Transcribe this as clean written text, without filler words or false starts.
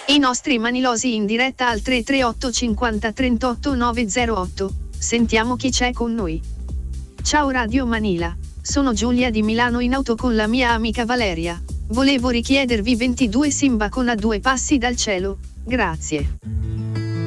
I nostri manilosi in diretta al 338 50 38 908. Sentiamo chi c'è con noi. Ciao Radio Manila, sono Giulia di Milano in auto con la mia amica Valeria. Volevo richiedervi 22 Simba con A due passi dal cielo, grazie.